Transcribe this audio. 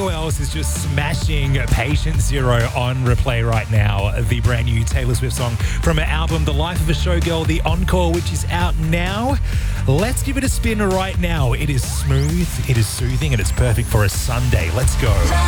who else is just smashing Patient Zero on replay right now. The brand new Taylor Swift song from her album, The Life of a Showgirl, The Encore, which is out now. Let's give it a spin right now. It is smooth, it is soothing, and it's perfect for a Sunday. Let's go.